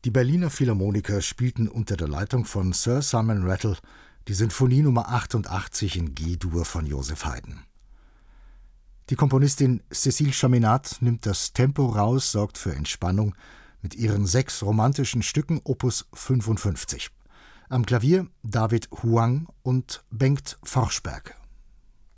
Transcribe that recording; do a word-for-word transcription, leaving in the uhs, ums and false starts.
Die Berliner Philharmoniker spielten unter der Leitung von Sir Simon Rattle die Sinfonie Nummer achtundachtzig in G-Dur von Joseph Haydn. Die Komponistin Cécile Chaminade nimmt das Tempo raus, sorgt für Entspannung mit ihren sechs romantischen Stücken Opus fünfundfünfzig. Am Klavier David Huang und Bengt Forsberg.